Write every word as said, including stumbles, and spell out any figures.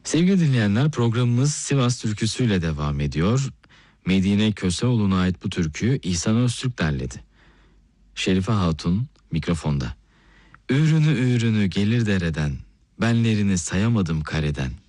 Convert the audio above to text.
Sevgili dinleyenler, programımız Sivas türküsüyle devam ediyor. Medine Köseoğlu'na ait bu türküyü İhsan Öztürk derledi. Şerife Hatun mikrofonda. Ürünü ürünü gelir dereden, benlerini sayamadım kareden.